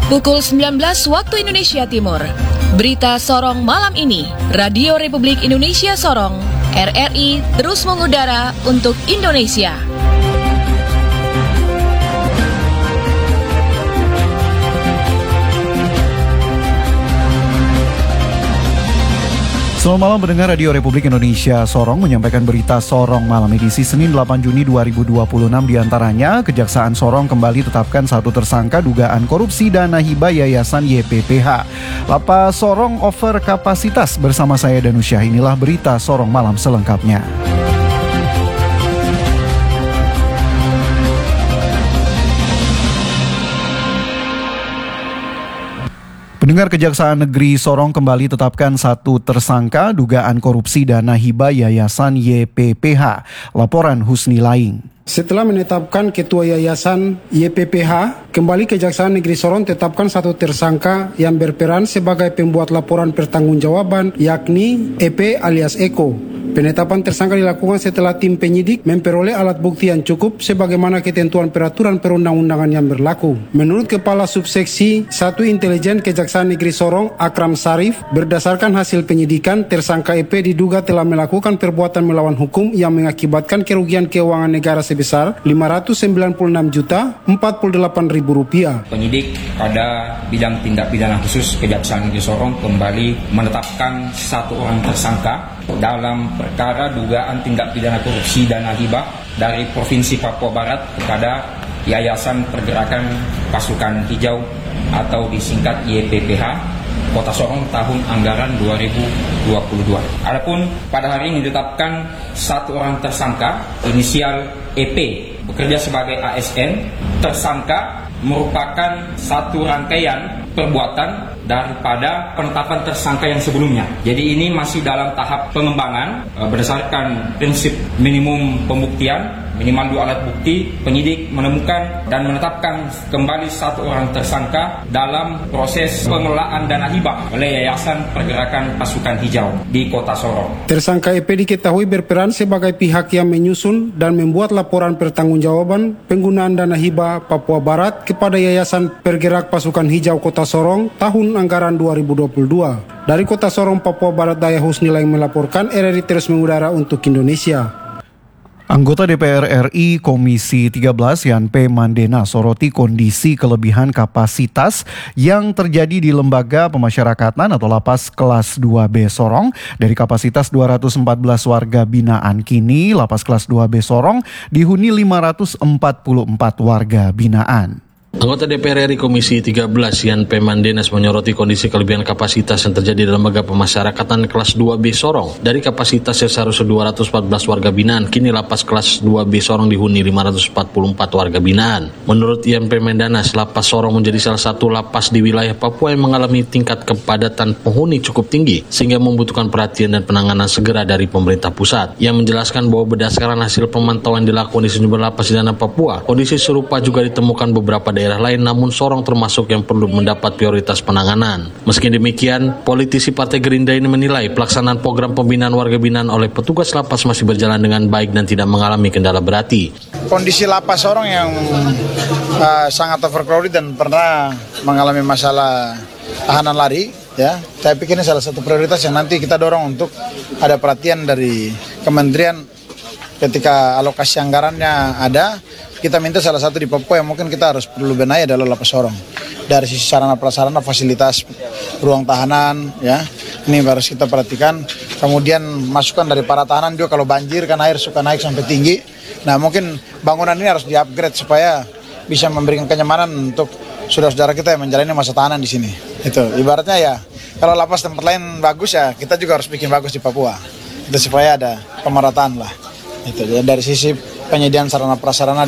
Pukul 19 waktu Indonesia Timur. Berita Sorong malam ini, Radio Republik Indonesia Sorong, RRI terus mengudara untuk Indonesia. Selamat malam pendengar Radio Republik Indonesia Sorong menyampaikan berita Sorong malam edisi Senin 8 Juni 2026 diantaranya Kejaksaan Sorong kembali tetapkan satu tersangka dugaan korupsi dana hibah Yayasan YPPH. Lapas Sorong over kapasitas bersama saya Danusyah. Inilah berita Sorong malam selengkapnya. Pendengar, Kejaksaan Negeri Sorong kembali tetapkan satu tersangka dugaan korupsi dana hibah Yayasan YPPH. Laporan Husni Laing. Setelah menetapkan Ketua Yayasan YPPH, kembali Kejaksaan Negeri Sorong tetapkan satu tersangka yang berperan sebagai pembuat laporan pertanggungjawaban, yakni EP alias Eko. Penetapan tersangka dilakukan setelah tim penyidik memperoleh alat bukti yang cukup sebagaimana ketentuan peraturan perundang-undangan yang berlaku. Menurut Kepala Subseksi 1 Intelijen Kejaksaan Negeri Sorong, Akram Sarif, berdasarkan hasil penyidikan, tersangka EP diduga telah melakukan perbuatan melawan hukum yang mengakibatkan kerugian keuangan negara sebesar Rp596.048.000. Penyidik pada bidang tindak pidana khusus Kejaksaan Negeri Sorong kembali menetapkan satu orang tersangka dalam perkara dugaan tindak pidana korupsi dana hibah dari Provinsi Papua Barat kepada Yayasan Pergerakan Pasukan Hijau atau disingkat YPPH Kota Sorong tahun anggaran 2022. Adapun pada hari ini ditetapkan satu orang tersangka inisial EP bekerja sebagai ASN. Tersangka merupakan satu rangkaian perbuatan daripada penetapan tersangka yang sebelumnya. Jadi ini masih dalam tahap pengembangan berdasarkan prinsip minimum pembuktian, minimal 2 alat bukti. Penyidik menemukan dan menetapkan kembali satu orang tersangka dalam proses pengelolaan dana hibah oleh Yayasan Pergerakan Pasukan Hijau di Kota Sorong. Tersangka EP diketahui berperan sebagai pihak yang menyusun dan membuat laporan pertanggungjawaban penggunaan dana hibah Papua Barat kepada Yayasan Pergerak Pasukan Hijau Kota Sorong tahun anggaran 2022. Dari Kota Sorong, Papua Barat Daya, Husni Laing melaporkan, RRI terus mengudara untuk Indonesia. Anggota DPR RI Komisi 13 Yan P. Mandena soroti kondisi kelebihan kapasitas yang terjadi di Lembaga Pemasyarakatan atau Lapas Kelas 2B Sorong. Dari kapasitas 214 warga binaan, kini Lapas Kelas 2B Sorong dihuni 544 warga binaan. Anggota DPR RI Komisi 13 Yan P. Mandenas menyoroti kondisi kelebihan kapasitas yang terjadi di Lembaga Pemasyarakatan Kelas 2B Sorong. Dari kapasitas yang seharusnya 214 warga binaan, kini Lapas Kelas 2B Sorong dihuni 544 warga binaan. Menurut Yan P. Mandenas, Lapas Sorong menjadi salah satu lapas di wilayah Papua yang mengalami tingkat kepadatan penghuni cukup tinggi, sehingga membutuhkan perhatian dan penanganan segera dari pemerintah pusat. Yang menjelaskan bahwa berdasarkan hasil pemantauan dilakukan di sejumlah lapas di tanah Papua, kondisi serupa juga ditemukan beberapa daerah lain, namun Sorong termasuk yang perlu mendapat prioritas penanganan. Meski demikian, politisi Partai Gerindra ini menilai pelaksanaan program pembinaan warga binaan oleh petugas lapas masih berjalan dengan baik dan tidak mengalami kendala berarti. Kondisi lapas Sorong yang sangat overcrowded dan pernah mengalami masalah tahanan lari, ya, saya pikir ini salah satu prioritas yang nanti kita dorong untuk ada perhatian dari kementerian ketika alokasi anggarannya ada. Kita minta salah satu di Papua yang mungkin kita harus perlu benahi adalah Lapas Sorong. Dari sisi sarana prasarana, fasilitas ruang tahanan, ya, ini harus kita perhatikan. Kemudian masukan dari para tahanan juga, kalau banjir kan air suka naik sampai tinggi. Nah, mungkin bangunan ini harus di-upgrade supaya bisa memberikan kenyamanan untuk saudara-saudara kita yang menjalani masa tahanan di sini. Itu ibaratnya ya, kalau lapas tempat lain bagus ya, kita juga harus bikin bagus di Papua. Itu supaya ada pemerataan lah. Itu dari sisi penyediaan sarana prasarana